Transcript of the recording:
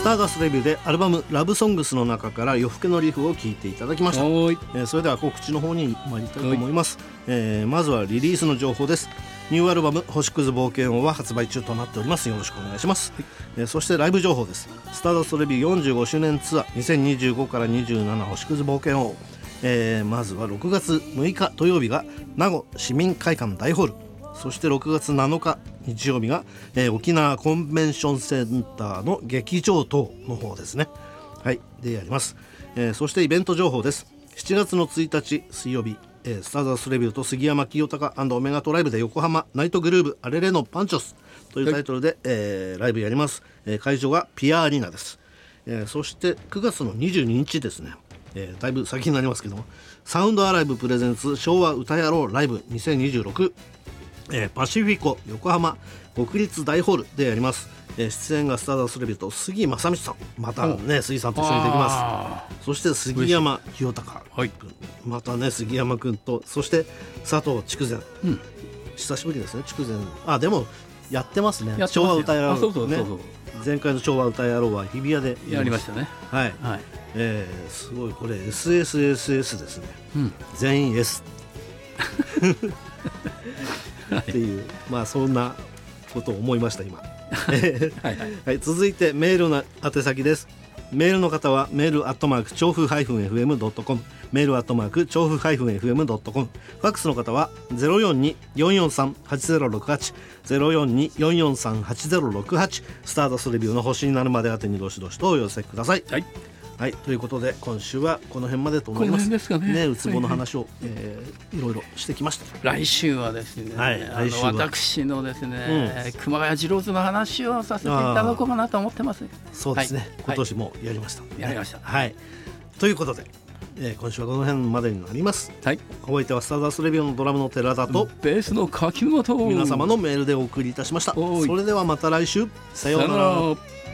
スターダストレビューでアルバムラブソングスの中から夜更けのリフを聴いていただきました。それでは告知の方に参りたいと思います。まずはリリースの情報です。ニューアルバム星屑冒険王は発売中となっております。よろしくお願いします。そしてライブ情報です。スターダストレビュー45周年ツアー2025から27星屑冒険王、まずは6月6日土曜日が名護市民会館大ホール、そして6月7日日曜日が、沖縄コンベンションセンターの劇場等の方ですね。はい、でやります。そしてイベント情報です。7月の1日水曜日、スターダストレビューと杉山清隆&オメガトライブで横浜ナイトグルーブアレレのパンチョスというタイトルで、ライブやります。会場がピアアリーナです。そして9月の22日ですね、だいぶ先になりますけども、サウンドアライブプレゼンツ昭和歌やろうライブ2026、パシフィコ横浜国立大ホールでやります。出演がスターダストレビューと杉正道さん、またね杉さんと一緒にできます。そして杉山清隆君、またね杉山君と、そして佐藤筑前、久しぶりですね。筑前でもやってますね。昭和歌やろうね。前回の昭和歌やろうは日比谷でやりましたね。 はい、すごいこれ SSSS ですね、全員 S っていうそんなことを思いました今はい、続いてメールの宛先です。メールの方はメールアットマーク調布-fm.com、 メールアットマーク調布-fm.com、 ファックスの方は 042-443-8068 042-443-8068、 スターダストレビューの星になるまで宛てにどしどしとお寄せください。はい、ということで今週はこの辺までと思います。 この辺ですかね。 うつぼの話を、いろいろしてきました。 来週はですね、 来週は私のですね、熊谷次郎図の話をさせていただこうかなと思ってます。 そうですね、今年もやりました、 やりました。 ということで、今週はこの辺までになります。お相手はスターダストレビューのドラムの寺田とベースの柿沼と皆様のメールでお送りいたしました。それではまた来週、さようなら。